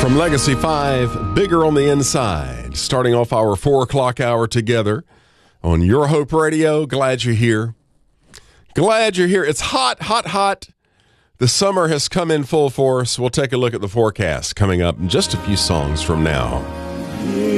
From Legacy 5, Bigger on the Inside, starting off our 4 o'clock hour together on Your Hope Radio. Glad you're here. Glad you're here. It's hot, hot, hot. The summer has come in full force. We'll take a look at the forecast coming up in just a few songs from now.